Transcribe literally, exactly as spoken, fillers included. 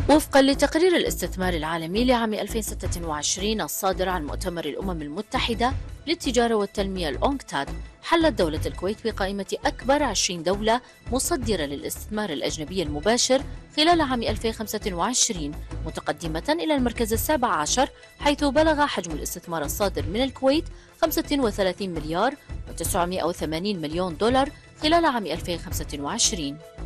وفقا لتقرير الاستثمار العالمي لعام ألفين وستة وعشرين الصادر عن مؤتمر الأمم المتحدة للتجارة والتنمية الأونكتاد، حلت دولة الكويت بقائمة أكبر عشرين دولة مصدرة للاستثمار الأجنبي المباشر خلال عام ألفين وخمسة وعشرين، متقدمة إلى المركز السابع عشر، حيث بلغ حجم الاستثمار الصادر من الكويت خمسة وثلاثين مليار وتسعمئة وثمانين مليون دولار خلال عام ألفين وخمسة وعشرين.